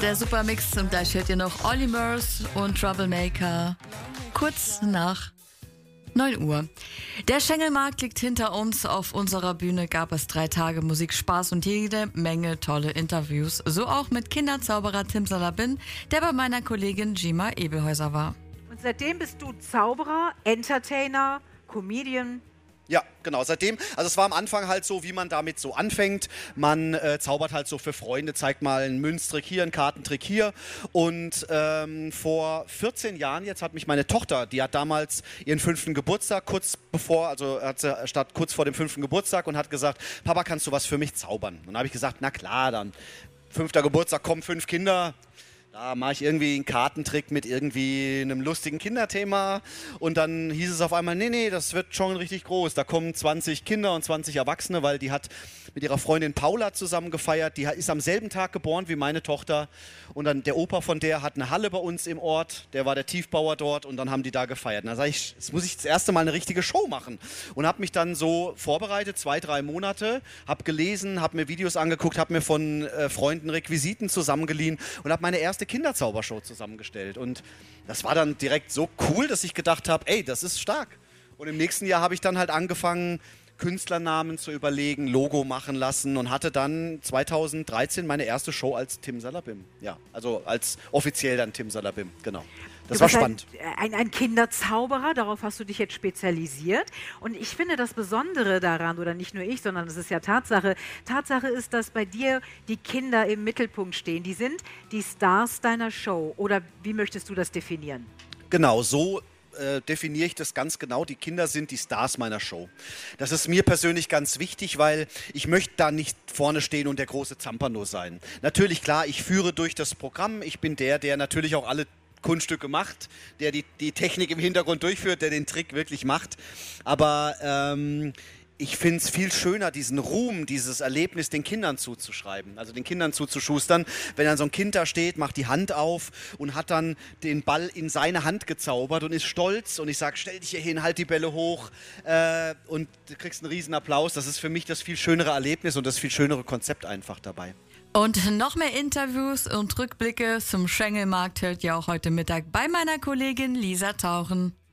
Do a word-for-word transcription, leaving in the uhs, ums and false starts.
der Supermix und gleich hört ihr noch Olly Murs und Troublemaker kurz nach neun Uhr. Der Schengelmarkt liegt hinter uns. Auf unserer Bühne gab es drei Tage Musik, Spaß und jede Menge tolle Interviews. So auch mit Kinderzauberer Tim Salabin, der bei meiner Kollegin Jima Ebelhäuser war. Und seitdem bist du Zauberer, Entertainer, Comedian. Ja, genau, seitdem, also es war am Anfang halt so, wie man damit so anfängt, man äh, zaubert halt so für Freunde, zeigt mal einen Münztrick hier, einen Kartentrick hier und ähm, vor vierzehn Jahren jetzt hat mich meine Tochter, die hat damals ihren fünften Geburtstag, kurz bevor, also hat sie statt kurz vor dem fünften Geburtstag und hat gesagt, Papa, kannst du was für mich zaubern? Und dann habe ich gesagt, na klar, dann fünfter Geburtstag, kommen fünf Kinder. Da mache ich irgendwie einen Kartentrick mit irgendwie einem lustigen Kinderthema und dann hieß es auf einmal, nee, nee, das wird schon richtig groß. Da kommen zwanzig Kinder und zwanzig Erwachsene, weil die hat mit ihrer Freundin Paula zusammen gefeiert. Die ist am selben Tag geboren wie meine Tochter und dann der Opa von der hat eine Halle bei uns im Ort, der war der Tiefbauer dort und dann haben die da gefeiert. Und dann sage ich, jetzt muss ich das erste Mal eine richtige Show machen und habe mich dann so vorbereitet, zwei, drei Monate, habe gelesen, habe mir Videos angeguckt, habe mir von äh, Freunden Requisiten zusammengeliehen und habe meine erste Kinderzaubershow zusammengestellt und das war dann direkt so cool, dass ich gedacht habe, ey, das ist stark. Und im nächsten Jahr habe ich dann halt angefangen, Künstlernamen zu überlegen, Logo machen lassen und hatte dann zweitausenddreizehn meine erste Show als Tim Salabim. Ja, also als offiziell dann Tim Salabim, genau. Das war spannend. Ein, ein Kinderzauberer, darauf hast du dich jetzt spezialisiert. Und ich finde das Besondere daran, oder nicht nur ich, sondern es ist ja Tatsache, Tatsache ist, dass bei dir die Kinder im Mittelpunkt stehen. Die sind die Stars deiner Show. Oder wie möchtest du das definieren? Genau, so äh, definiere ich das ganz genau. Die Kinder sind die Stars meiner Show. Das ist mir persönlich ganz wichtig, weil ich möchte da nicht vorne stehen und der große Zampano sein. Natürlich, klar, ich führe durch das Programm. Ich bin der, der natürlich auch alle Kunststücke macht, der die, die Technik im Hintergrund durchführt, der den Trick wirklich macht. Aber ähm, ich finde es viel schöner, diesen Ruhm, dieses Erlebnis den Kindern zuzuschreiben, also den Kindern zuzuschustern. Wenn dann so ein Kind da steht, macht die Hand auf und hat dann den Ball in seine Hand gezaubert und ist stolz und ich sage, stell dich hier hin, halt die Bälle hoch äh, und du kriegst einen riesen Applaus. Das ist für mich das viel schönere Erlebnis und das viel schönere Konzept einfach dabei. Und noch mehr Interviews und Rückblicke zum Schengelmarkt hört ihr auch heute Mittag bei meiner Kollegin Lisa Tauchen.